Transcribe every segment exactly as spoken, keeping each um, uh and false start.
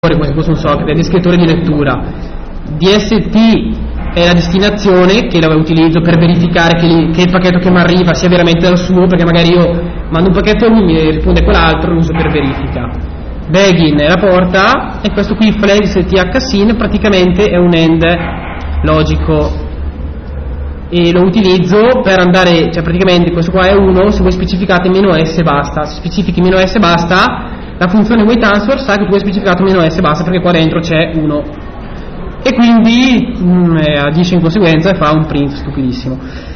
come se fosse un socket, è descrittore di lettura. D S T è la destinazione, che la utilizzo per verificare che, li, che il pacchetto che mi arriva sia veramente il suo, perché magari io mando un pacchetto e lui mi risponde quell'altro, lo uso per verifica. Begin è la porta, e questo qui flag sethin praticamente è un end logico, e lo utilizzo per andare, cioè praticamente questo qua è uno, se voi specificate meno s basta, se specifichi meno s basta, la funzione wait answer sa che tu hai specificato meno s basta perché qua dentro c'è uno, e quindi mh, agisce in conseguenza e fa un print stupidissimo.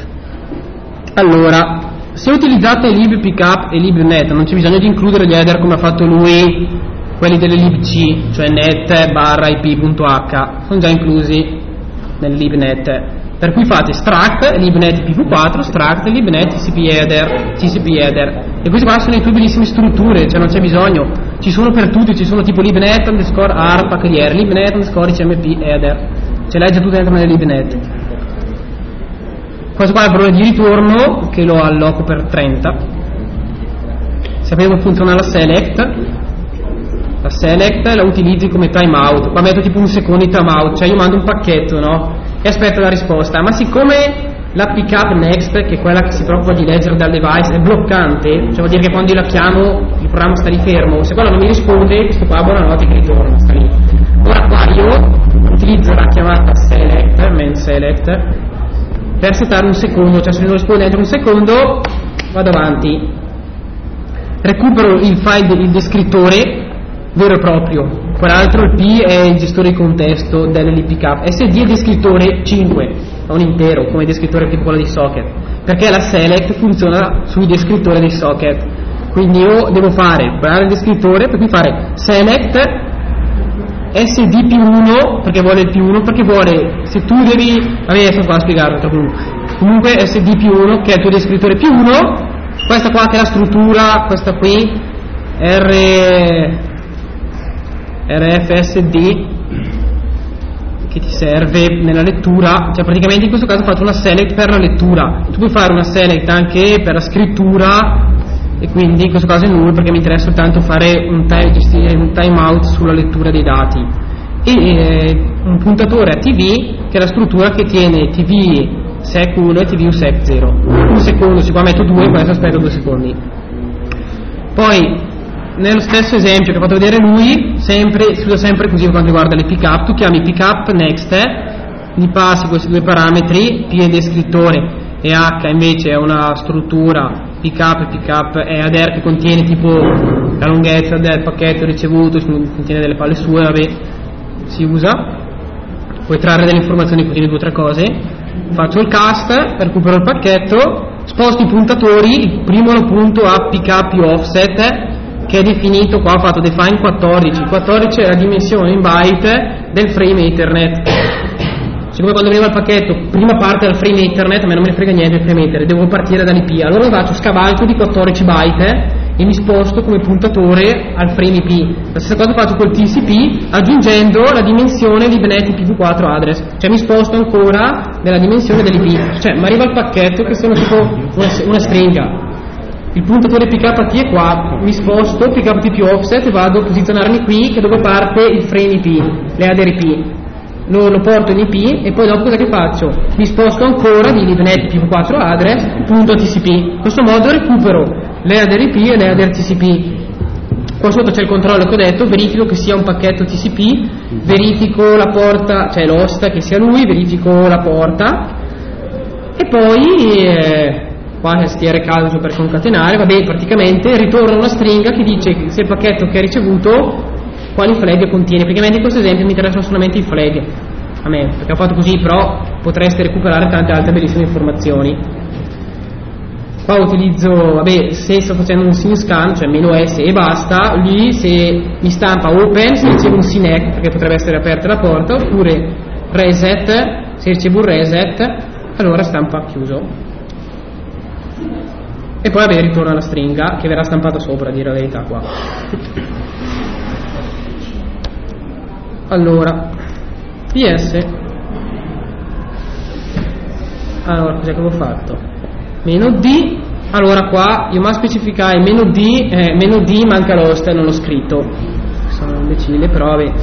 Allora, se utilizzate libpickup e libnet non c'è bisogno di includere gli header come ha fatto lui, quelli delle libc, cioè net barra ip.h, sono già inclusi nel libnet, per cui fate struct libnet p v quattro, struct libnet tcp header, tcp header, e queste qua sono le tue bellissime strutture, cioè non c'è bisogno, ci sono per tutti, ci sono tipo libnet underscore arpa clear, libnet underscore icmp header, ce l'hai già tutto dentro nelle libnet. Questo qua è il valore di ritorno che lo alloco per trenta. Sapete come funziona la select? La select la utilizzi come timeout, qua metto tipo un secondo di timeout, cioè io mando un pacchetto, no? E aspetto la risposta, ma siccome la pickup next, che è quella che si preoccupa di leggere dal device, è bloccante, cioè vuol dire che quando io la chiamo il programma sta lì fermo, se quella non mi risponde, questo qua buonanotte che ritorna, sta lì. Ora qua io utilizzo la chiamata select, main select, per settare un secondo, cioè se non risponde entro un secondo vado avanti, recupero il file, il descrittore vero e proprio, quell'altro il P è il gestore di contesto dell'lpcap, S D è descrittore cinque, è un intero come descrittore tipo quello dei socket, perché la select funziona sui descrittori dei socket, quindi io devo fare il descrittore, per cui fare select S D più uno, perché vuole il più uno, perché vuole, se tu devi, vabbè adesso qua a spiegarlo, comunque S D più uno che è il tuo descrittore più uno, questa qua che è la struttura, questa qui R R F S D che ti serve nella lettura, cioè praticamente in questo caso ho fatto una select per la lettura, tu puoi fare una select anche per la scrittura, e quindi in questo caso è null perché mi interessa soltanto fare un time, gestire un timeout sulla lettura dei dati, e eh, un puntatore a T V che è la struttura che tiene T V sec uno e T V sec zero, un secondo, si qua metto due, questo aspetto due secondi. Poi nello stesso esempio che ha fatto vedere lui, sempre, si usa sempre così per quanto riguarda le pickup, tu chiami pickup next, gli passi questi due parametri, P è il descrittore e H invece è una struttura pickup e pickup header che contiene tipo la lunghezza del pacchetto ricevuto, contiene delle palle sue, vabbè, si usa, puoi trarre delle informazioni, contiene due o tre cose, faccio il cast, recupero il pacchetto, sposto i puntatori, il primo lo punto a pickup più offset, che è definito, qua ho fatto define quattordici, quattordici è la dimensione in byte del frame Ethernet, siccome quando arriva il pacchetto prima parte dal frame Ethernet a me non me ne frega niente del frame Ethernet, devo partire dall'I P, allora faccio scavalco di quattordici byte e mi sposto come puntatore al frame I P, la stessa cosa faccio col T C P aggiungendo la dimensione libnet I P v quattro address, cioè mi sposto ancora nella dimensione dell'I P, cioè mi arriva il pacchetto che sono tipo una, una stringa, il puntatore pickup T è qua, mi sposto, pickup T più offset e vado a posizionarmi qui che dove parte il frame I P, le header I P, lo, lo porto in I P e poi dopo cosa che faccio? Mi sposto ancora di libnet I P v quattro address punto T C P, in questo modo recupero le header I P e le header T C P. Qua sotto c'è il controllo che ho detto, verifico che sia un pacchetto T C P, verifico la porta, cioè l'host che sia lui, verifico la porta e poi eh, qua è str calcio per concatenare, vabbè, praticamente ritorna una stringa che dice se il pacchetto che ha ricevuto quali flag contiene. Praticamente in questo esempio mi interessano solamente i flag a me, perché ho fatto così, però potreste recuperare tante altre bellissime informazioni. Qua utilizzo, vabbè, se sto facendo un sin scan, cioè meno s e basta, lì se mi stampa open se ricevo un sinec perché potrebbe essere aperta la porta, oppure reset, se ricevo un reset allora stampa chiuso. E poi vabbè ritorna la stringa che verrà stampata sopra, a dire la verità qua. Allora P S, allora cos'è che avevo fatto? Meno D, allora qua io mi specificai meno D, eh, meno D manca l'host e non l'ho scritto, sono imbecille, però vabbè.